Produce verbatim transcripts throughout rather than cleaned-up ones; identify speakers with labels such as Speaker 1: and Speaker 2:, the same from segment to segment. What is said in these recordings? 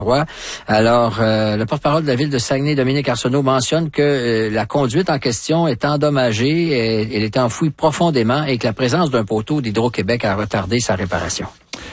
Speaker 1: Alors, euh, le porte-parole de la ville de Saguenay, Dominique Arsenault, mentionne que euh, la conduite en question est endommagée, et, elle est enfouie profondément et que la présence d'un poteau d'Hydro-Québec a retardé sa réparation.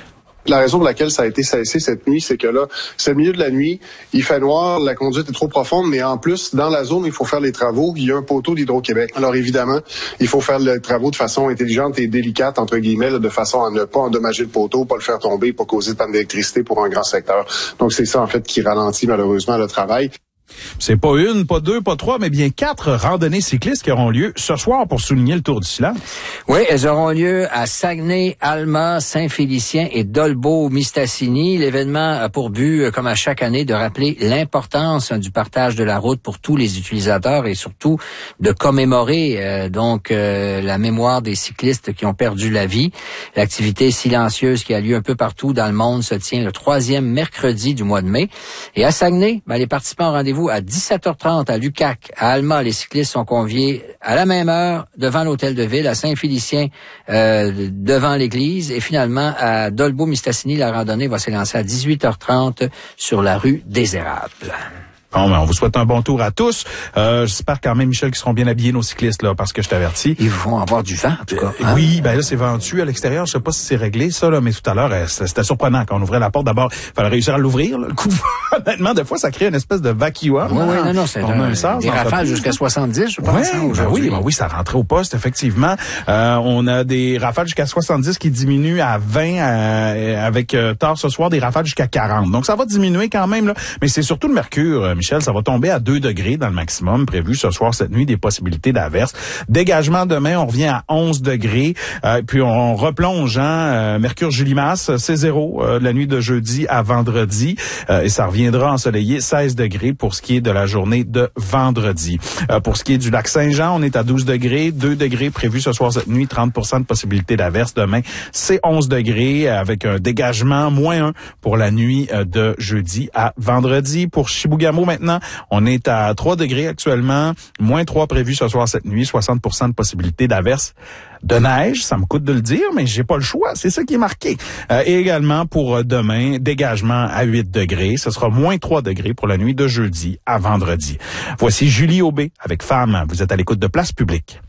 Speaker 2: La raison pour laquelle ça a été cessé cette nuit, c'est que là, c'est le milieu de la nuit, il fait noir, la conduite est trop profonde, mais en plus, dans la zone où il faut faire les travaux, il y a un poteau d'Hydro-Québec. Alors évidemment, il faut faire les travaux de façon intelligente et délicate, entre guillemets, là, de façon à ne pas endommager le poteau, pas le faire tomber, pas causer de panne d'électricité pour un grand secteur. Donc c'est ça, en fait, qui ralentit malheureusement le travail.
Speaker 3: C'est pas une, pas deux, pas trois, mais bien quatre randonnées cyclistes qui auront lieu ce soir pour souligner le Tour du Silence.
Speaker 1: Oui, elles auront lieu à Saguenay, Alma, Saint-Félicien et Dolbeau-Mistassini. L'événement a pour but, comme à chaque année, de rappeler l'importance du partage de la route pour tous les utilisateurs et surtout de commémorer euh, donc euh, la mémoire des cyclistes qui ont perdu la vie. L'activité silencieuse qui a lieu un peu partout dans le monde se tient le troisième mercredi du mois de mai. Et à Saguenay, ben, les participants ont rendez-vous à dix-sept heures trente à Lucac. À Alma, les cyclistes sont conviés à la même heure devant l'hôtel de ville, à Saint-Félicien euh, devant l'église, et finalement à Dolbeau-Mistassini, la randonnée va s'élancer à dix-huit heures trente sur la rue des Érables.
Speaker 3: Bon, ben, on vous souhaite un bon tour à tous. Euh, j'espère quand même, Michel, qu'ils seront bien habillés, nos cyclistes, là, parce que je t'avertis.
Speaker 1: Ils vont avoir du vent, en tout cas. Hein?
Speaker 3: Oui, ben là, c'est ventu à l'extérieur. Je sais pas si c'est réglé, ça, là, mais tout à l'heure, c'était surprenant quand on ouvrait la porte. D'abord, il fallait réussir à l'ouvrir, là, le coup. Honnêtement, des fois, ça crée une espèce de vacuum.
Speaker 1: Oui, oui, non, non, c'est
Speaker 3: un,
Speaker 1: un,
Speaker 3: sens,
Speaker 1: des rafales jusqu'à soixante-dix, je pense.
Speaker 3: Ouais,
Speaker 1: hein,
Speaker 3: ben oui, ben oui, ça rentrait au poste, effectivement. Euh, on a des rafales jusqu'à soixante-dix qui diminuent à vingt euh, avec euh, tard ce soir, des rafales jusqu'à quarante. Donc, ça va diminuer quand même, là. Mais c'est surtout le mercure, euh, Michel, ça va tomber à deux degrés dans le maximum prévu ce soir, cette nuit, des possibilités d'averses. Dégagement demain, on revient à onze degrés. Euh, puis on replonge, hein, euh, mercure Julimas, c'est zéro euh, la nuit de jeudi à vendredi. Euh, et ça reviendra ensoleillé, seize degrés pour ce qui est de la journée de vendredi. Euh, pour ce qui est du lac Saint-Jean, on est à douze degrés, deux degrés prévus ce soir, cette nuit, trente pour cent de possibilité d'averses. Demain, c'est onze degrés avec un dégagement moins un pour la nuit de jeudi à vendredi. Pour Chibougamau maintenant, on est à trois degrés actuellement, moins trois prévus ce soir, cette nuit, soixante pour cent de possibilité d'averses. De neige, ça me coûte de le dire, mais j'ai pas le choix, c'est ça qui est marqué. Euh, et également pour demain, dégagement à huit degrés, ce sera moins trois degrés pour la nuit de jeudi à vendredi. Voici Julie Aubé avec Femme, vous êtes à l'écoute de Place Publique.